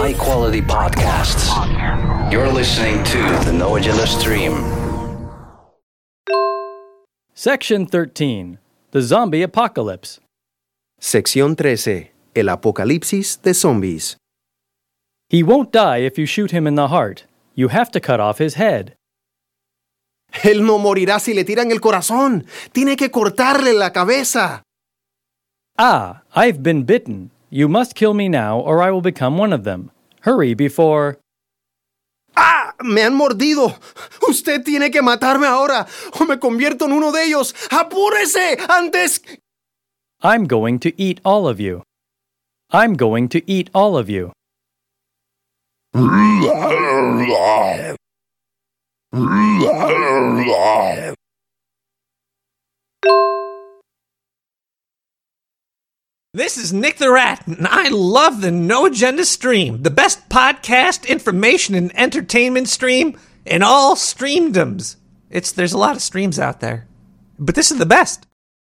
high-quality podcasts. You're listening to the No Agenda Stream. Section 13. The Zombie Apocalypse. Sección 13. El apocalipsis de zombies. He won't die if you shoot him in the heart. You have to cut off his head. Él no morirá si le tiran el corazón. Tiene que cortarle la cabeza. Ah, I've been bitten. You must kill me now or I will become one of them. Hurry before... ¡Ah! ¡Me han mordido! Usted tiene que matarme ahora o me convierto en uno de ellos. ¡Apúrese! ¡Antes! I'm going to eat all of you. I'm going to eat all of you. This is Nick the Rat, and I love the No Agenda Stream, the best podcast, information, and entertainment stream in all streamdoms. There's a lot of streams out there, but this is the best.